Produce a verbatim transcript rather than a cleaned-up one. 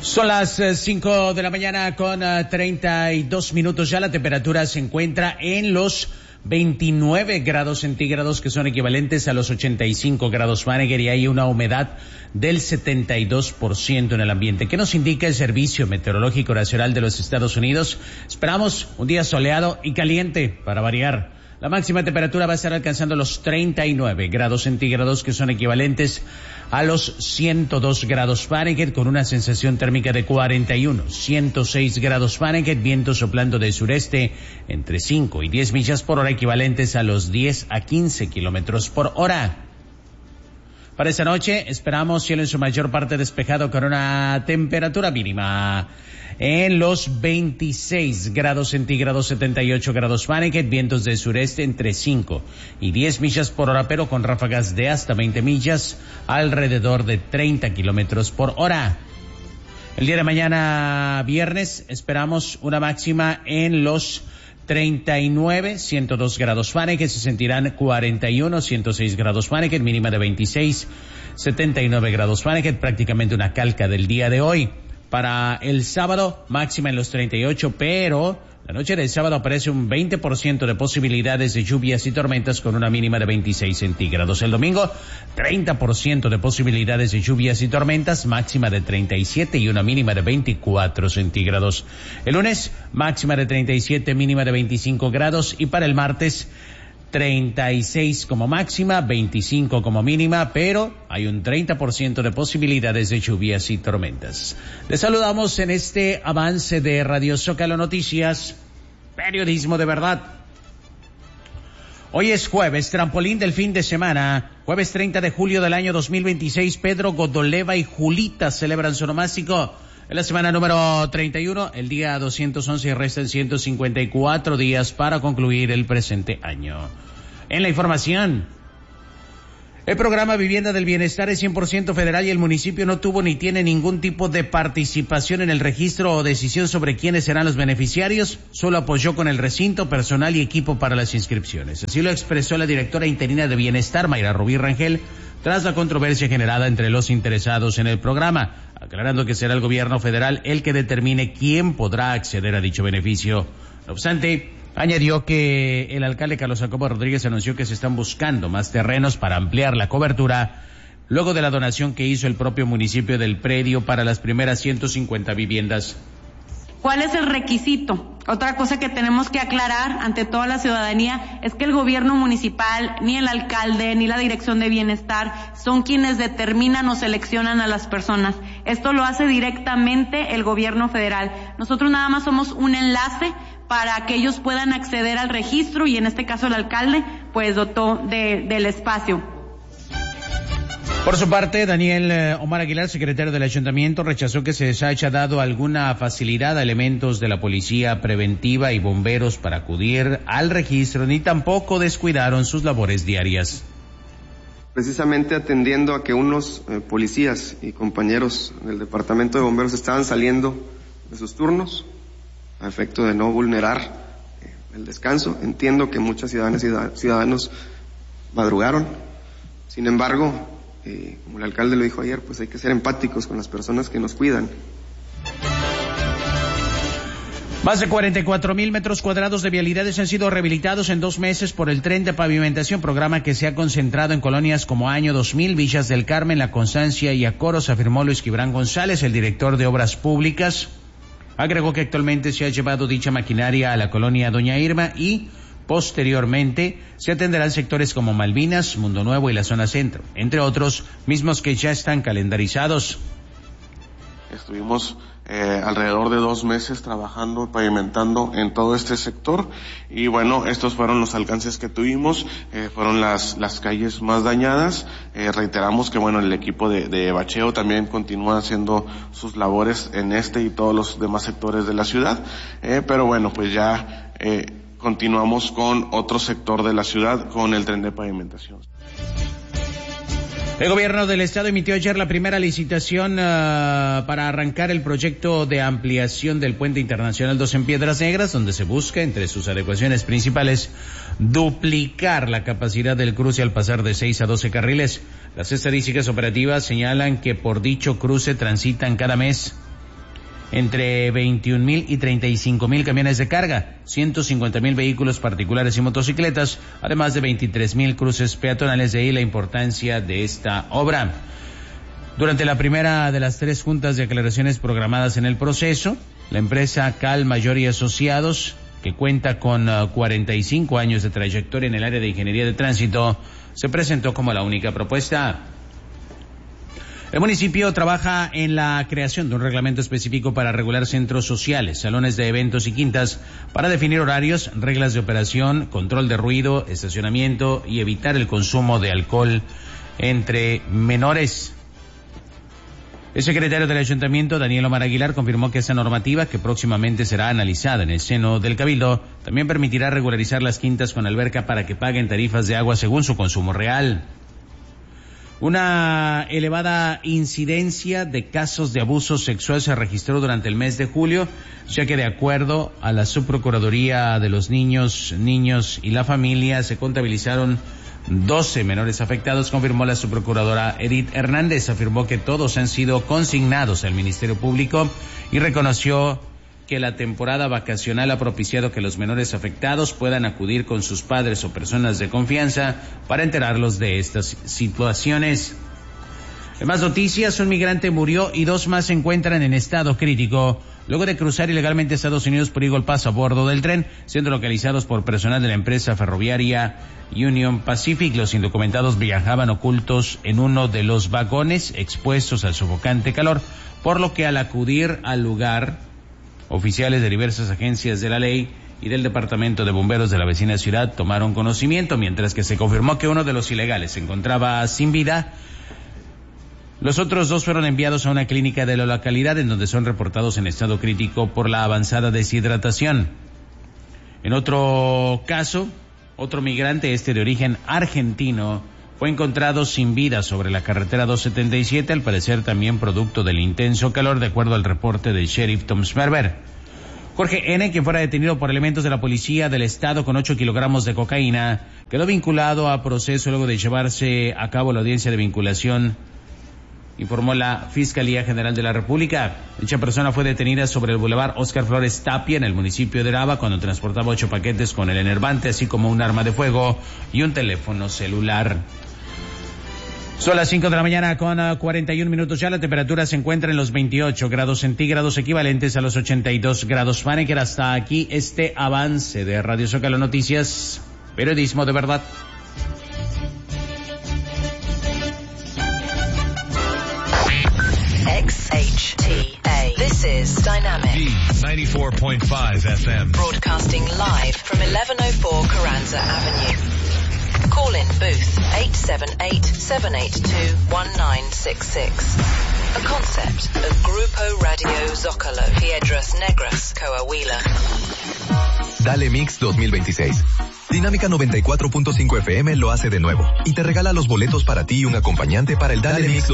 Son las cinco de la mañana con treinta y dos minutos. Ya la temperatura se encuentra en los veintinueve grados centígrados, que son equivalentes a los ochenta y cinco grados Fahrenheit, y hay una humedad del setenta y dos por ciento en el ambiente. ¿Qué nos indica el Servicio Meteorológico Nacional de los Estados Unidos? Esperamos un día soleado y caliente para variar. La máxima temperatura va a estar alcanzando los treinta y nueve grados centígrados, que son equivalentes a los ciento dos grados Fahrenheit, con una sensación térmica de cuarenta y uno, ciento seis grados Fahrenheit, viento soplando de sureste entre cinco y diez millas por hora, equivalentes a los diez a quince kilómetros por hora. Para esta noche esperamos cielo en su mayor parte despejado, con una temperatura mínima en los veintiséis grados centígrados, setenta y ocho grados Fahrenheit, vientos de sureste entre cinco y diez millas por hora, pero con ráfagas de hasta veinte millas, alrededor de treinta kilómetros por hora. El día de mañana, viernes, esperamos una máxima en los treinta y nueve, ciento dos grados Fahrenheit, se sentirán cuarenta y uno, ciento seis grados Fahrenheit, mínima de veintiséis, setenta y nueve grados Fahrenheit, prácticamente una calca del día de hoy. Para el sábado, máxima en los treinta y ocho, pero la noche del sábado aparece un veinte por ciento de posibilidades de lluvias y tormentas, con una mínima de veintiséis centígrados. El domingo, treinta por ciento de posibilidades de lluvias y tormentas, máxima de treinta y siete y una mínima de veinticuatro centígrados. El lunes, máxima de treinta y siete, mínima de veinticinco grados, y para el martes, treinta y seis como máxima, veinticinco como mínima, pero hay un treinta por ciento de posibilidades de lluvias y tormentas. Les saludamos en este avance de Radio Zócalo Noticias, periodismo de verdad. Hoy es jueves, trampolín del fin de semana, jueves treinta de julio del año dos mil veintiséis. Pedro, Godoleva y Julita celebran su onomástico. En la semana número treinta y uno, el día doscientos once, y restan ciento cincuenta y cuatro días para concluir el presente año. En la información, el programa Vivienda del Bienestar es cien por ciento federal y el municipio no tuvo ni tiene ningún tipo de participación en el registro o decisión sobre quiénes serán los beneficiarios, solo apoyó con el recinto, personal y equipo para las inscripciones. Así lo expresó la directora interina de Bienestar, Mayra Rubí Rangel, tras la controversia generada entre los interesados en el programa, aclarando que será el gobierno federal el que determine quién podrá acceder a dicho beneficio. No obstante, añadió que el alcalde Carlos Jacobo Rodríguez anunció que se están buscando más terrenos para ampliar la cobertura, luego de la donación que hizo el propio municipio del predio para las primeras ciento cincuenta viviendas. ¿Cuál es el requisito? Otra cosa que tenemos que aclarar ante toda la ciudadanía es que el gobierno municipal, ni el alcalde, ni la dirección de bienestar son quienes determinan o seleccionan a las personas. Esto lo hace directamente el gobierno federal. Nosotros nada más somos un enlace para que ellos puedan acceder al registro, y en este caso el alcalde pues dotó de, del espacio. Por su parte, Daniel Omar Aguilar, secretario del ayuntamiento, rechazó que se les haya dado alguna facilidad a elementos de la policía preventiva y bomberos para acudir al registro, ni tampoco descuidaron sus labores diarias. Precisamente atendiendo a que unos eh, policías y compañeros del departamento de bomberos estaban saliendo de sus turnos, a efecto de no vulnerar eh, el descanso. Entiendo que muchas ciudadanas y ciudadanos madrugaron. Sin embargo, Eh, como el alcalde lo dijo ayer, pues hay que ser empáticos con las personas que nos cuidan. Más de cuarenta y cuatro mil metros cuadrados de vialidades han sido rehabilitados en dos meses por el Tren de Pavimentación, programa que se ha concentrado en colonias como Año dos mil, Villas del Carmen, La Constancia y Acoros, afirmó Luis Gibran González, el director de Obras Públicas. Agregó que actualmente se ha llevado dicha maquinaria a la colonia Doña Irma y posteriormente se atenderán sectores como Malvinas, Mundo Nuevo y la zona centro, entre otros, mismos que ya están calendarizados. Estuvimos eh, alrededor de dos meses trabajando, pavimentando en todo este sector, y bueno, estos fueron los alcances que tuvimos, eh, fueron las las calles más dañadas. Eh, reiteramos que bueno, el equipo de, de bacheo también continúa haciendo sus labores en este y todos los demás sectores de la ciudad, eh, pero bueno, pues ya eh, continuamos con otro sector de la ciudad con el tren de pavimentación. El gobierno del estado emitió ayer la primera licitación uh, para arrancar el proyecto de ampliación del Puente Internacional dos en Piedras Negras, donde se busca, entre sus adecuaciones principales, duplicar la capacidad del cruce al pasar de seis a doce carriles. Las estadísticas operativas señalan que por dicho cruce transitan cada mes entre veintiún mil y treinta y cinco mil camiones de carga, ciento cincuenta mil vehículos particulares y motocicletas, además de veintitrés mil cruces peatonales. De ahí la importancia de esta obra. Durante la primera de las tres juntas de aclaraciones programadas en el proceso, la empresa Cal Mayor y Asociados, que cuenta con uh, cuarenta y cinco años de trayectoria en el área de ingeniería de tránsito, se presentó como la única propuesta. El municipio trabaja en la creación de un reglamento específico para regular centros sociales, salones de eventos y quintas, para definir horarios, reglas de operación, control de ruido, estacionamiento y evitar el consumo de alcohol entre menores. El secretario del Ayuntamiento, Daniel Omar Aguilar, confirmó que esa normativa, que próximamente será analizada en el seno del Cabildo, también permitirá regularizar las quintas con alberca para que paguen tarifas de agua según su consumo real. Una elevada incidencia de casos de abuso sexual se registró durante el mes de julio, ya que de acuerdo a la Subprocuraduría de los Niños, Niños y la Familia se contabilizaron doce menores afectados, confirmó la subprocuradora Edith Hernández. Afirmó que todos han sido consignados al Ministerio Público y reconoció que la temporada vacacional ha propiciado que los menores afectados puedan acudir con sus padres o personas de confianza para enterarlos de estas situaciones. En más noticias, un migrante murió y dos más se encuentran en estado crítico luego de cruzar ilegalmente a Estados Unidos por Eagle Pass a bordo del tren, siendo localizados por personal de la empresa ferroviaria Union Pacific. Los indocumentados viajaban ocultos en uno de los vagones expuestos al sofocante calor, por lo que al acudir al lugar, oficiales de diversas agencias de la ley y del Departamento de Bomberos de la vecina ciudad tomaron conocimiento, mientras que se confirmó que uno de los ilegales se encontraba sin vida. Los otros dos fueron enviados a una clínica de la localidad, en donde son reportados en estado crítico por la avanzada deshidratación. En otro caso, otro migrante, este de origen argentino, fue encontrado sin vida sobre la carretera doscientos setenta y siete, al parecer también producto del intenso calor, de acuerdo al reporte del sheriff Tom Smerber. Jorge N., quien fuera detenido por elementos de la policía del estado con ocho kilogramos de cocaína, quedó vinculado a proceso luego de llevarse a cabo la audiencia de vinculación, informó la Fiscalía General de la República. Dicha persona fue detenida sobre el bulevar Óscar Flores Tapia, en el municipio de Araba, cuando transportaba ocho paquetes con el enervante, así como un arma de fuego y un teléfono celular. Son las cinco de la mañana con uh, cuarenta y un minutos ya. La temperatura se encuentra en los veintiocho grados centígrados, equivalentes a los ochenta y dos grados Fahrenheit. Hasta aquí este avance de Radio Zócalo Noticias, periodismo de verdad. X H T A. This is Dynamic ninety-four point five F M. Broadcasting live from eleven oh four Carranza Avenue. Call in booth eight seven eight, seven eight two, one nine six six. A concept of Grupo Radio Zócalo, Piedras Negras, Coahuila. Dale Mix dos mil veintiséis. Dinámica noventa y cuatro punto cinco F M lo hace de nuevo y te regala los boletos para ti y un acompañante para el Dale, Dale Mix